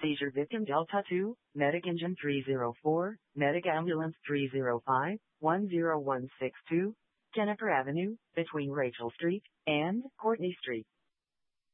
Seizure victim Delta 2, medic engine 304, medic ambulance 305, 10162, Jennifer Avenue, between Rachel Street and Courtney Street.